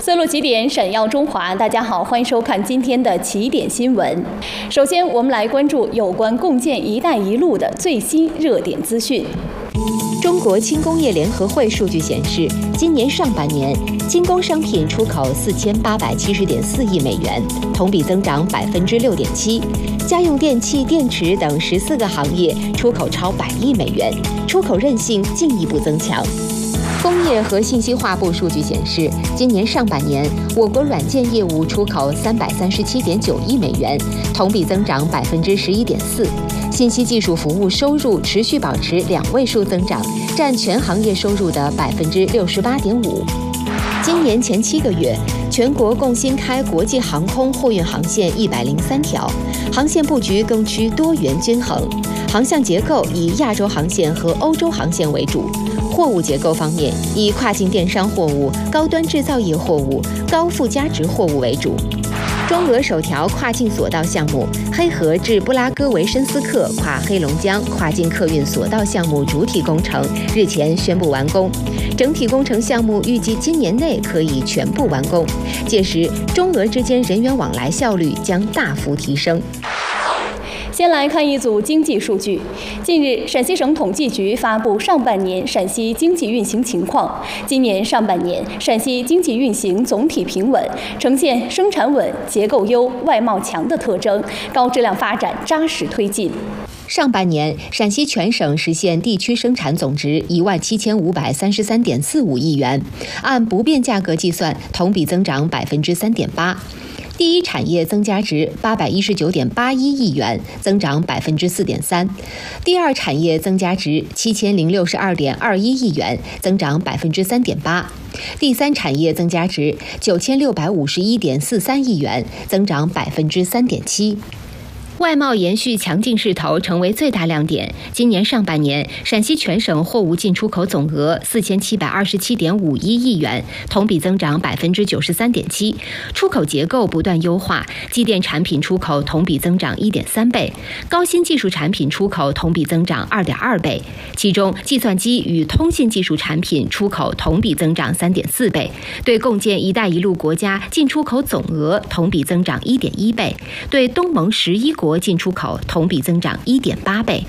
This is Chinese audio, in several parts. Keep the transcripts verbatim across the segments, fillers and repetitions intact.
丝路起点，闪耀中华。大家好，欢迎收看今天的起点新闻。首先，我们来关注有关共建“一带一路”的最新热点资讯。 中国轻工业联合会数据显示，今年上半年轻工商品出口四千八百七十点四亿美元，同比增长百分之六点七。家用电器、电池等十四个行业出口超百亿美元，出口韧性进一步增强。工业和信息化部数据显示，今年上半年我国软件业务出口三百三十七点九亿美元，同比增长百分之十一点四。信息技术服务收入持续保持两位数增长，占全行业收入的百分之六十八点五。今年前七个月，全国共新开国际航空货运航线一百零三条，航线布局更趋多元均衡，航向结构以亚洲航线和欧洲航线为主。货物结构方面，以跨境电商货物、高端制造业货物、高附加值货物为主。中俄首条跨境索道项目黑河至布拉戈维申斯克跨黑龙江跨境客运索道项目主体工程日前宣布完工，整体工程项目预计今年内可以全部完工，届时中俄之间人员往来效率将大幅提升。 先来看一组经济数据。近日，陕西省统计局发布上半年陕西经济运行情况。今年上半年，陕西经济运行总体平稳，呈现生产稳、结构优、外贸强的特征，高质量发展扎实推进。 上半年，陕西全省实现地区生产总值一万七千五百三十三点四五亿元，按不变价格计算，同比增长百分之三点八。第一产业增加值八百一十九点八一亿元，增长百分之四点三；第二产业增加值七千零六十二点二一亿元，增长百分之三点八；第三产业增加值九千六百五十一点四三亿元，增长百分之三点七。外贸延续强劲势头，成为最大亮点。今年上半年，陕西全省货物进出口总额四千七百二十七点五一亿元，同比增长百分之九十三点七。出口结构不断优化，机电产品出口同比增长一点三倍，高新技术产品出口同比增长二点二倍。其中，计算机与通信技术产品出口同比增长三点四倍，对共建“一带一路”国家进出口总额同比增长一点一倍，对东盟十一国国进出口同比增长一点八倍。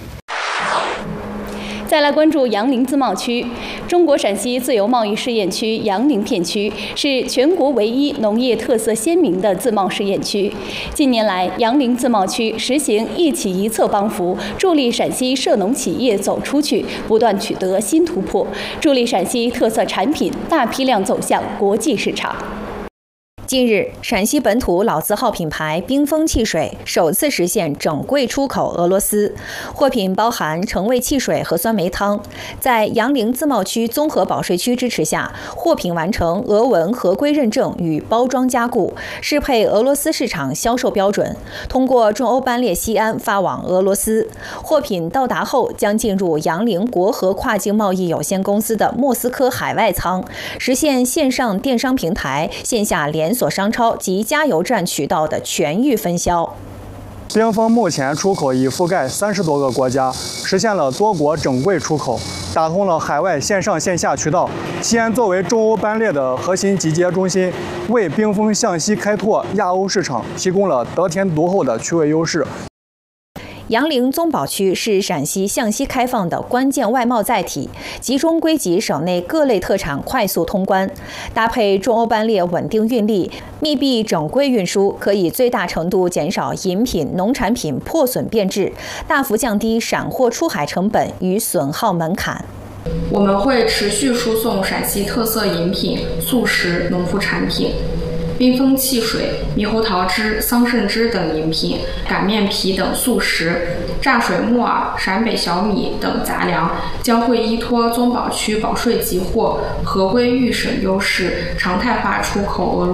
再来关注杨凌自贸区。中国陕西自由贸易试验区杨凌片区是全国唯一农业特色鲜明的自贸试验区。近年来，杨凌自贸区实行一企一策帮扶，助力陕西涉农企业走出去，不断取得新突破，助力陕西特色产品大批量走向国际市场。 近日，陕西本土老字号品牌冰峰汽水首次实现整柜出口俄罗斯，货品包含橙味汽水和酸梅汤。在杨凌自贸区综合保税区支持下，货品完成俄文合规认证与包装加固，适配俄罗斯市场销售标准，通过中欧班列西安发往俄罗斯。货品到达后将进入杨凌国和跨境贸易有限公司的莫斯科海外仓，实现线上电商平台、线下连锁商超及加油站渠道的全域分销。 冰峰目前出口已覆盖三十多个国家，实现了多国整柜出口，打通了海外线上线下渠道。西安作为中欧班列的核心集结中心，为冰峰向西开拓亚欧市场提供了得天独厚的区位优势。 杨凌综保区是陕西向西开放的关键外贸载体，集中归集省内各类特产快速通关，搭配中欧班列稳定运力，密闭整柜运输，可以最大程度减少饮品、农产品破损变质，大幅降低闪货出海成本与损耗门槛。 我们会持续输送陕西特色饮品、速食、农副产品。冰峰汽水、猕猴桃汁、桑葚汁等饮品，擀面皮等速食，榨水木耳、陕北小米等杂粮，将会依托综保区保税集货、合规预审优势，常态化出口俄罗斯。